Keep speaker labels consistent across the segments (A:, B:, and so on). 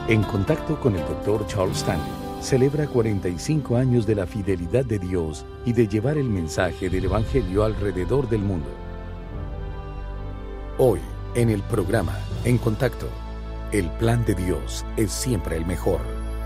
A: En contacto con el Dr. Charles Stanley, celebra 45 años de la fidelidad de Dios y de llevar el mensaje del Evangelio alrededor del mundo. Hoy, en el programa En Contacto, el plan de Dios es siempre el mejor.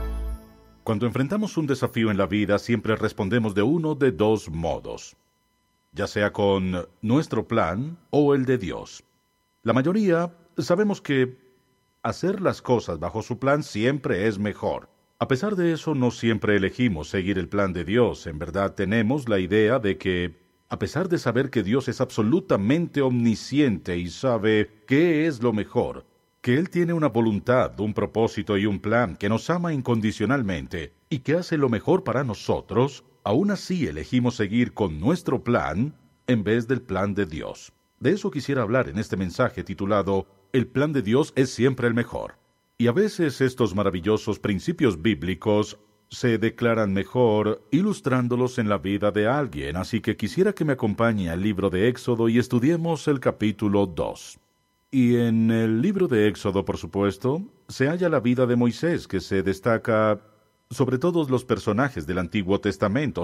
B: Cuando enfrentamos un desafío en la vida, siempre respondemos de uno de dos modos, ya sea con nuestro plan o el de Dios. La mayoría sabemos que hacer las cosas bajo su plan siempre es mejor. A pesar de eso, no siempre elegimos seguir el plan de Dios. En verdad, tenemos la idea de que, a pesar de saber que Dios es absolutamente omnisciente y sabe qué es lo mejor, que Él tiene una voluntad, un propósito y un plan, que nos ama incondicionalmente y que hace lo mejor para nosotros, aún así elegimos seguir con nuestro plan en vez del plan de Dios. De eso quisiera hablar en este mensaje titulado El plan de Dios es siempre el mejor. Y a veces estos maravillosos principios bíblicos se declaran mejor ilustrándolos en la vida de alguien, así que quisiera que me acompañe al libro de Éxodo y estudiemos el capítulo 2. Y en el libro de Éxodo, por supuesto, se halla la vida de Moisés, que se destaca sobre todos los personajes del Antiguo Testamento.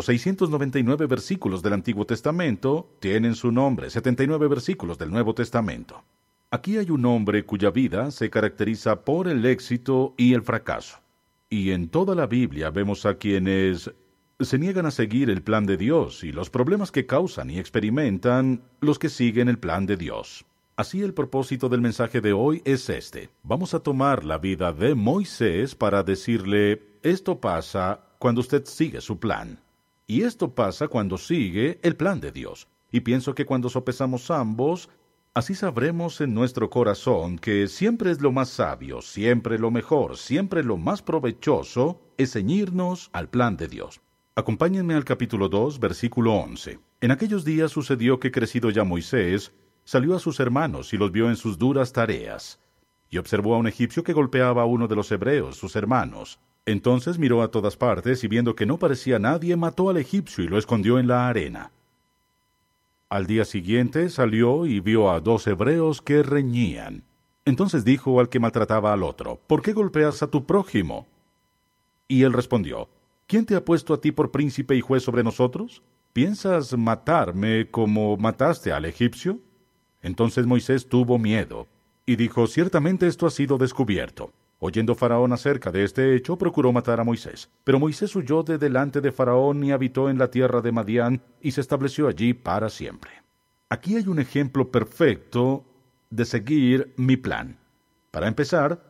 B: 699 versículos del Antiguo Testamento tienen su nombre, 79 versículos del Nuevo Testamento. Aquí hay un hombre cuya vida se caracteriza por el éxito y el fracaso. Y en toda la Biblia vemos a quienes se niegan a seguir el plan de Dios y los problemas que causan y experimentan los que siguen el plan de Dios. Así el propósito del mensaje de hoy es este. Vamos a tomar la vida de Moisés para decirle, esto pasa cuando usted sigue su plan. Y esto pasa cuando sigue el plan de Dios. Y pienso que cuando sopesamos ambos, así sabremos en nuestro corazón que siempre es lo más sabio, siempre lo mejor, siempre lo más provechoso, es ceñirnos al plan de Dios. Acompáñenme al capítulo 2, versículo 11. En aquellos días sucedió que crecido ya Moisés, salió a sus hermanos y los vio en sus duras tareas. Y observó a un egipcio que golpeaba a uno de los hebreos, sus hermanos. Entonces miró a todas partes y viendo que no parecía nadie, mató al egipcio y lo escondió en la arena. Al día siguiente salió y vio a 2 hebreos que reñían. Entonces dijo al que maltrataba al otro, ¿por qué golpeas a tu prójimo? Y él respondió, ¿quién te ha puesto a ti por príncipe y juez sobre nosotros? ¿Piensas matarme como mataste al egipcio? Entonces Moisés tuvo miedo, y dijo, ciertamente esto ha sido descubierto. Oyendo Faraón acerca de este hecho, procuró matar a Moisés. Pero Moisés huyó de delante de Faraón y habitó en la tierra de Madián, y se estableció allí para siempre. Aquí hay un ejemplo perfecto de seguir mi plan. Para empezar,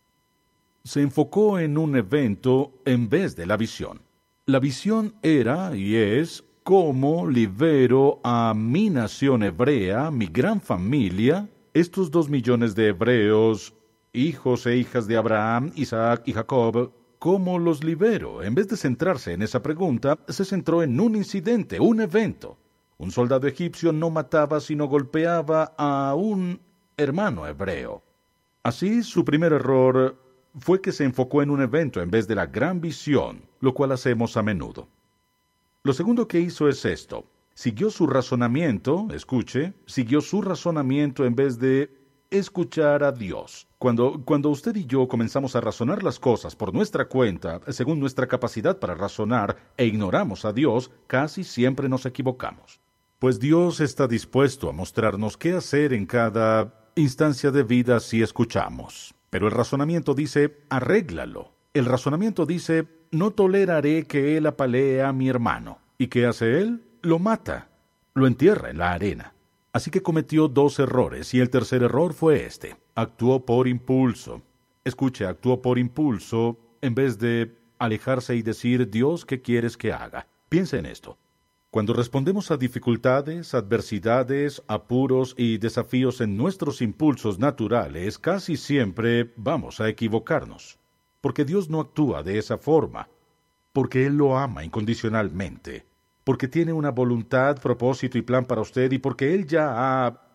B: se enfocó en un evento en vez de la visión. La visión era y es cómo libero a mi nación hebrea, mi gran familia, estos 2 millones de hebreos, hijos e hijas de Abraham, Isaac y Jacob, ¿cómo los libero? En vez de centrarse en esa pregunta, se centró en un incidente, un evento. Un soldado egipcio no mataba sino golpeaba a un hermano hebreo. Así, su primer error fue que se enfocó en un evento en vez de la gran visión, lo cual hacemos a menudo. Lo segundo que hizo es esto. Siguió su razonamiento, siguió su razonamiento en vez de escuchar a Dios. Cuando usted y yo comenzamos a razonar las cosas por nuestra cuenta, según nuestra capacidad para razonar, e ignoramos a Dios, casi siempre nos equivocamos. Pues Dios está dispuesto a mostrarnos qué hacer en cada instancia de vida si escuchamos. Pero el razonamiento dice, arréglalo. El razonamiento dice, no toleraré que él apalee a mi hermano. ¿Y qué hace él? Lo mata. Lo entierra en la arena. Así que cometió 2 errores, y el tercer error fue este. Actuó por impulso. Actuó por impulso en vez de alejarse y decir, Dios, ¿qué quieres que haga? Piensa en esto. Cuando respondemos a dificultades, adversidades, apuros y desafíos en nuestros impulsos naturales, casi siempre vamos a equivocarnos. Porque Dios no actúa de esa forma. Porque Él lo ama incondicionalmente. Porque tiene una voluntad, propósito y plan para usted y porque Él ya ha